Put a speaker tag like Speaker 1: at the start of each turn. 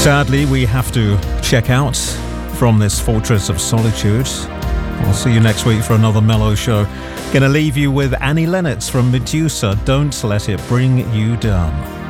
Speaker 1: Sadly, we have to check out from this fortress of solitude. I'll see you next week for another mellow show. Gonna leave you with Annie Lennox from Medusa, Don't Let It Bring You Down.